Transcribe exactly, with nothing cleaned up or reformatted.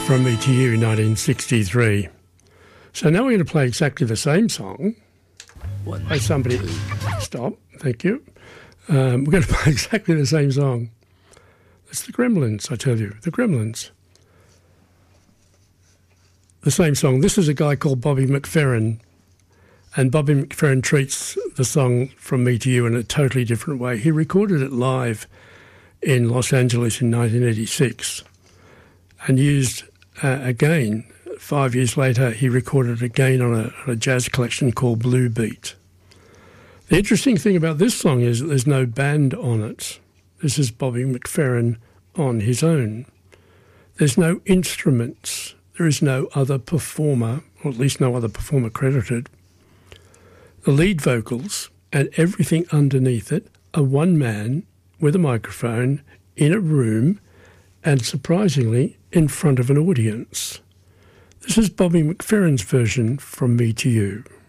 From Me to You in nineteen sixty-three. So now we're going to play exactly the same song. One, By somebody. two. Stop. Thank you. Um, we're going to play exactly the same song. It's the Gremlins, I tell you. The Gremlins. The same song. This is a guy called Bobby McFerrin. And Bobby McFerrin treats the song From Me to You in a totally different way. He recorded it live in Los Angeles in nineteen eighty-six and used, uh, again, five years later, he recorded it again on a, on a jazz collection called Blue Beat. The interesting thing about this song is that there's no band on it. This is Bobby McFerrin on his own. There's no instruments. There is no other performer, or at least no other performer credited. The lead vocals and everything underneath it are one man with a microphone in a room and, surprisingly, in front of an audience. This is Bobby McFerrin's version From Me to You.